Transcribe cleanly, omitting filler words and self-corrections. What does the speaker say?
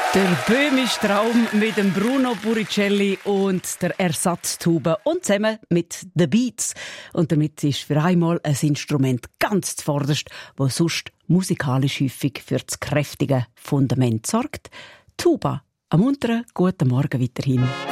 Der böhmische Traum mit dem Bruno Buricelli und der Ersatztube und zusammen mit The Beats. Und damit ist für einmal ein Instrument ganz zuvorderst, das sonst musikalisch häufig für das kräftige Fundament sorgt. Tuba. Am munteren guten Morgen weiterhin.